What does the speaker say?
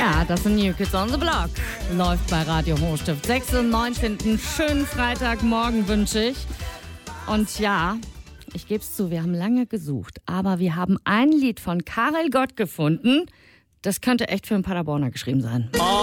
Ja, das sind New Kids on the Block. Läuft bei Radio Hochstift. 96. Schönen Freitagmorgen wünsche ich. Und ja, ich gebe es zu, wir haben lange gesucht. Aber wir haben ein Lied von Karel Gott gefunden. Das könnte echt für einen Paderborner geschrieben sein.